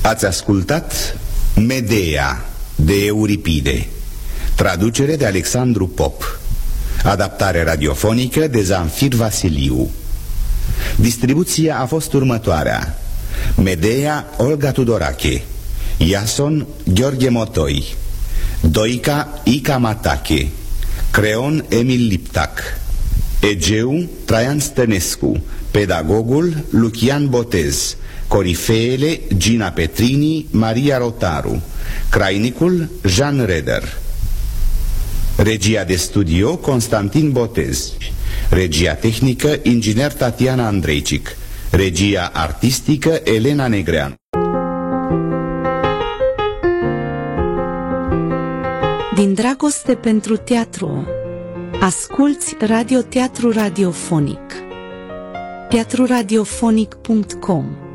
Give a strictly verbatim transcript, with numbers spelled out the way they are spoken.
Ați ascultat Medea de Euripide, traducere de Alexandru Pop, adaptare radiofonică de Zamfir Vasiliu. Distribuția a fost următoarea: Medea Olga Tudorache, Iason Gheorghe Motoi, Doica Ica Matache, Creon Emil Liptac, Egeu Traian Stănescu, pedagogul Lucian Botez, corifeele Gina Petrini, Maria Rotaru, crainicul Jean Reder. Regia de studio Constantin Botez, regia tehnică inginer Tatiana Andreicic, regia artistică Elena Negreanu. Din dragoste pentru teatru, asculți Radioteatru Radiofonic. teatru radiofonic punct com